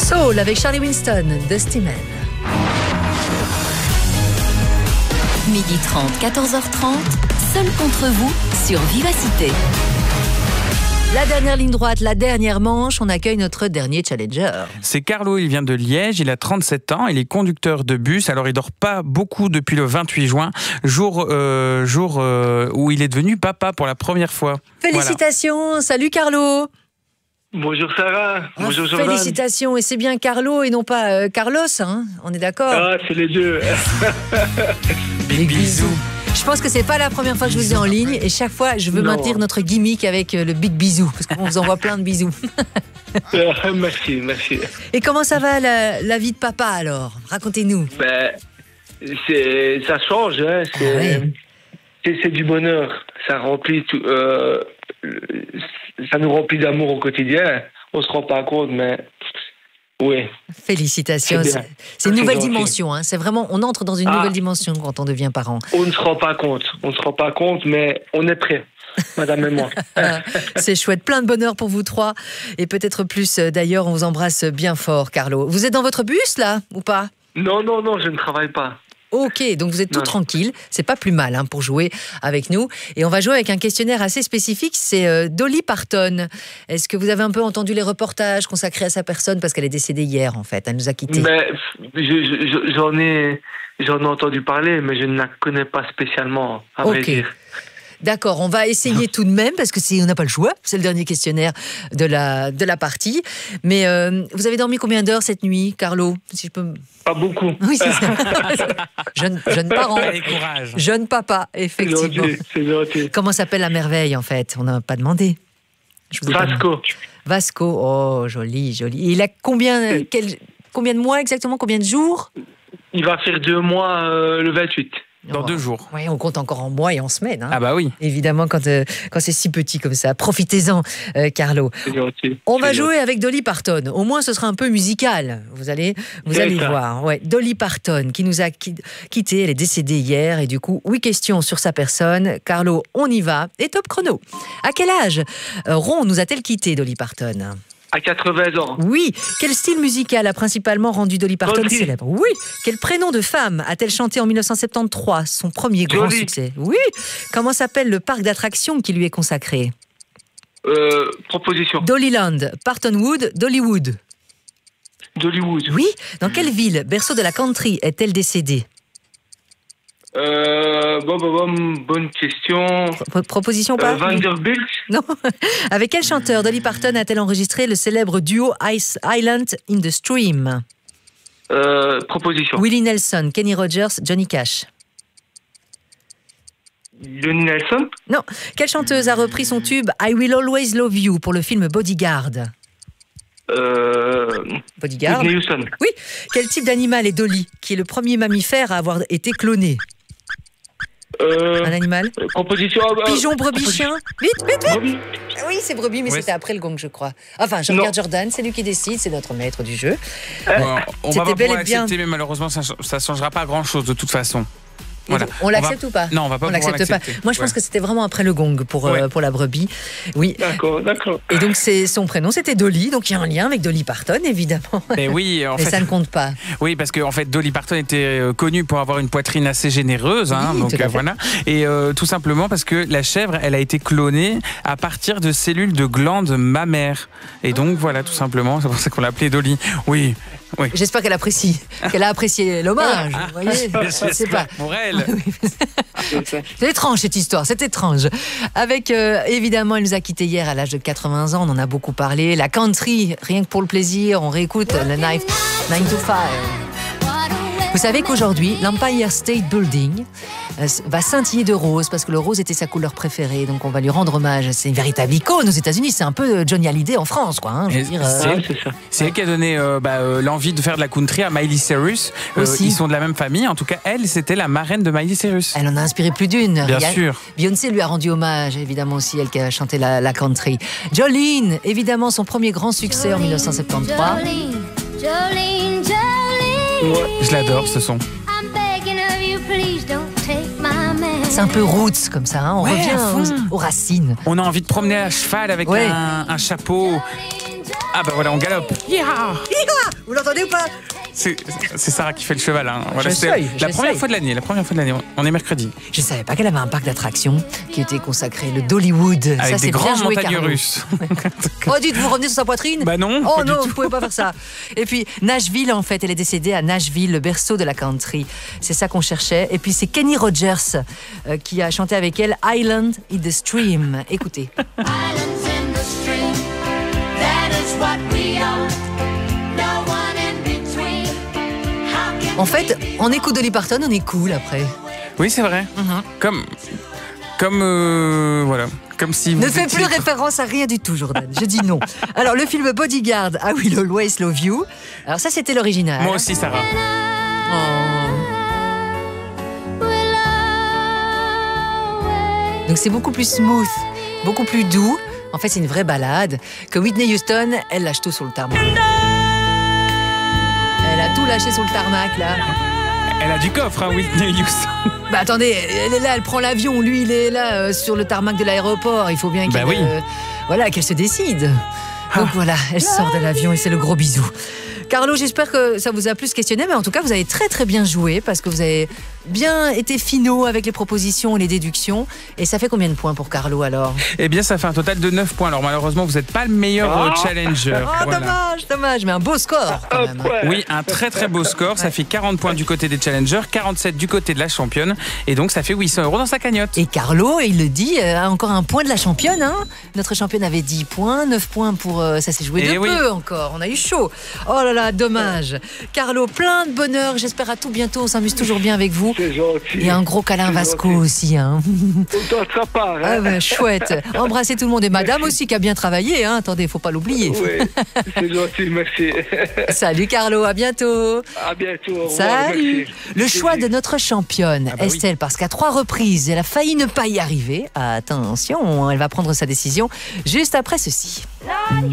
Soul avec Charlie Winston, Dusty Man. 12h30, 14h30, seul contre vous sur Vivacité. La dernière ligne droite, la dernière manche, on accueille notre dernier challenger. C'est Carlo, il vient de Liège, il a 37 ans, il est conducteur de bus, alors il dort pas beaucoup depuis le 28 juin, jour où il est devenu papa pour la première fois. Félicitations, voilà. Salut Carlo. Bonjour Sarah, bonjour Jordan. Félicitations, et c'est bien Carlo et non pas Carlos, hein, on est d'accord? Ah, c'est les deux. Big bisous. Je pense que c'est pas la première fois que je vous ai en ligne et chaque fois je veux maintenir notre gimmick avec le big bisou parce qu'on vous envoie plein de bisous. Merci. Et comment ça va la vie de papa alors? Racontez-nous. Ça change, hein. C'est du bonheur. Ça remplit tout, ça nous remplit d'amour au quotidien. On se rend pas compte, mais oui. Félicitations. C'est une nouvelle dimension. Hein. C'est vraiment, on entre dans une nouvelle dimension quand on devient parent. On ne se rend pas compte, mais on est prêt. Madame et moi. C'est chouette, plein de bonheur pour vous trois et peut-être plus d'ailleurs. On vous embrasse bien fort, Carlo. Vous êtes dans votre bus là ou pas? Non, je ne travaille pas. Ok, donc vous êtes tout tranquille, c'est pas plus mal pour jouer avec nous. Et on va jouer avec un questionnaire assez spécifique, c'est Dolly Parton. Est-ce que vous avez un peu entendu les reportages consacrés à sa personne? Parce qu'elle est décédée hier en fait, elle nous a quittés. J'en ai entendu parler, mais je ne la connais pas spécialement, à vrai dire. D'accord, on va essayer tout de même, parce que on n'a pas le choix, c'est le dernier questionnaire de la partie. Mais vous avez dormi combien d'heures cette nuit, Carlo? Si je peux... Pas beaucoup. Oui, c'est ça. jeune parent. Allez, courage. Jeune papa, effectivement. C'est gentil. Comment s'appelle la merveille, en fait? On n'a pas demandé. Vasco, oh, joli. Il a combien de mois exactement? Combien de jours? Il va faire 2 mois le 28. Dans 2 jours. Oui, on compte encore en mois et en semaines. Hein. Ah bah oui. Évidemment, quand c'est si petit comme ça. Profitez-en, Carlo. On va jouer avec Dolly Parton. Au moins, ce sera un peu musical. Vous allez voir. Ouais. Dolly Parton, qui nous a quittés. Elle est décédée hier. Et du coup, 8 questions sur sa personne. Carlo, on y va. Et top chrono. À quel âge Ron nous a-t-elle quitté, Dolly Parton? À 80 ans. Oui. Quel style musical a principalement rendu Dolly Parton célèbre? Oui. Quel prénom de femme a-t-elle chanté en 1973, son premier grand succès? Oui. Comment s'appelle le parc d'attractions qui lui est consacré? Proposition. Dollyland, Partonwood, Dollywood. Dollywood. Oui. Dans quelle ville, berceau de la country, est-elle décédée? Bonne question. Proposition pas? Vanderbilt. Non. Avec quel chanteur Dolly Parton a-t-elle enregistré le célèbre duo Island in the Stream? Proposition. Willie Nelson, Kenny Rogers, Johnny Cash. Johnny Nelson. Non. Quelle chanteuse a repris son tube I Will Always Love You pour le film Bodyguard? Bodyguard. Whitney Houston. Oui. Quel type d'animal est Dolly, qui est le premier mammifère à avoir été cloné? Un animal? Proposition. Pigeon, brebis, chien. Vite. Brebis. Oui, c'est brebis, mais c'était après le gong, je crois. Enfin, je regarde Jordan, c'est lui qui décide, c'est notre maître du jeu. On va pas pouvoir accepter, mais malheureusement, ça changera pas grand-chose de toute façon. Voilà. On l'accepte ou pas? Non, on va pas pouvoir l'accepter. Moi, je pense que c'était vraiment après le gong pour la brebis. Oui. D'accord. Et donc, son prénom, c'était Dolly. Donc, il y a un lien avec Dolly Parton, évidemment. Et oui, mais ça ne compte pas. Oui, parce que en fait, Dolly Parton était connue pour avoir une poitrine assez généreuse. Donc voilà. Et tout simplement parce que la chèvre, elle a été clonée à partir de cellules de glandes mammaires. Et donc, voilà, tout simplement. C'est pour ça qu'on l'a appelée Dolly. Oui. J'espère qu'elle a apprécié l'hommage. Vous voyez, je sais pas. Pour elle. C'est étrange cette histoire, c'est étrange. Avec évidemment, elle nous a quittés hier à l'âge de 80 ans. On en a beaucoup parlé. La country, rien que pour le plaisir, on réécoute le 9 to 5. Vous savez qu'aujourd'hui, l'Empire State Building va scintiller de rose parce que le rose était sa couleur préférée. Donc on va lui rendre hommage. C'est une véritable icône aux États-Unis. C'est un peu Johnny Hallyday en France, quoi. Hein, c'est elle qui a donné l'envie de faire de la country à Miley Cyrus. Ils sont de la même famille. En tout cas, elle, c'était la marraine de Miley Cyrus. Elle en a inspiré plus d'une. Bien sûr. Beyoncé lui a rendu hommage, évidemment aussi, elle qui a chanté la country. Jolene, évidemment, son premier grand succès en 1973. Jolene. Je l'adore, ce son. C'est un peu roots comme ça, hein. On revient aux racines. On a envie de promener à cheval avec un chapeau. Ah bah voilà, on galope. Vous l'entendez ou pas? C'est Sarah qui fait le cheval. Hein. Voilà, J'essaye. la première fois de l'année. On est mercredi. Je savais pas qu'elle avait un parc d'attractions qui était consacré, le Dollywood. Avec ça, des c'est bien grandes joué, montagnes Carlo. russes. Oh, dites, vous revenez sur sa poitrine? Bah non. Oh pas du non, tout. vous pouvez pas faire ça. Et puis Nashville, en fait, elle est décédée à Nashville, le berceau de la country. C'est ça qu'on cherchait. Et puis c'est Kenny Rogers qui a chanté avec elle Island in the Stream. Écoutez. Islands in the stream, that is what we are. No one in between. How can En fait, on écoute Dolly Parton, on est cool après. Oui, c'est vrai. Comme voilà. Comme si vous Ne fais étiez- plus référence à rien du tout, Jordan. Je dis non. Alors, le film Bodyguard, I Will Always Love You. Alors ça, c'était l'original. Moi aussi, Sarah. Oh. Donc c'est beaucoup plus smooth, beaucoup plus doux. En fait, c'est une vraie balade. Que Whitney Houston, elle lâche tout sur le tarmac. Elle a tout lâché sur le tarmac, là. Elle a du coffre, hein, Whitney Houston. Bah attendez, elle est là, elle prend l'avion. Lui, il est là sur le tarmac de l'aéroport. Il faut bien qu'elle, Bah oui. voilà, qu'elle se décide. Donc voilà, elle sort de l'avion et c'est le gros bisou. Carlo, j'espère que ça vous a plus questionné, mais en tout cas, vous avez très très bien joué parce que vous avez bien été finaux avec les propositions et les déductions. Et ça fait combien de points pour Carlo alors? Eh bien, ça fait un total de 9 points. Alors, malheureusement, vous n'êtes pas le meilleur challenger. Oh, Voilà. dommage, mais un beau score quand même. Oui, un très très beau score. Ça fait 40 points du côté des challengers, 47 du côté de la championne. Et donc, ça fait 800 € dans sa cagnotte. Et Carlo, il le dit, a encore un point de la championne. Hein, notre championne avait 10 points, 9 points pour... ça s'est joué Eh de oui. peu encore, on a eu chaud. Oh là là, dommage. Carlo, plein de bonheur, j'espère à tout bientôt, on s'amuse toujours bien avec vous. C'est gentil. Et un gros câlin C'est Vasco gentil. aussi. Hein. Autant de sa part. Hein. Ah ben, chouette. Embrassez tout le monde et madame aussi qui a bien travaillé. Hein. Attendez, faut pas l'oublier. Oui, c'est gentil, merci. Salut Carlo, à bientôt. À bientôt. Au revoir, Salut. merci. Le choix de notre championne, bah oui. Estelle, parce qu'à 3 reprises, elle a failli ne pas y arriver. Attention, elle va prendre sa décision juste après ceci.